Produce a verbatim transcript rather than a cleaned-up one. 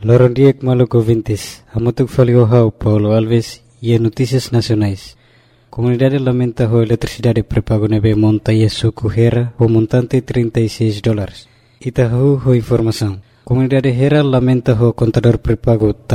Lorondiek Maluco Vintes, Amotuk Faliohau, Paulo Alves e Notícias Nacionais. Comunidade lamenta a eletricidade pré-pago neve monta e suco Hera o montante trinta e seis dólares. Itaú, informação. Comunidade Hera lamenta o contador pré-pago